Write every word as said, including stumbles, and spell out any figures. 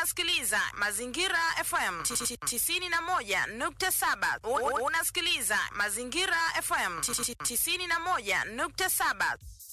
Unasikiliza Mazingira F M tisini na moja nukta saba. Unasikiliza Mazingira F M tisini na moja nukta saba.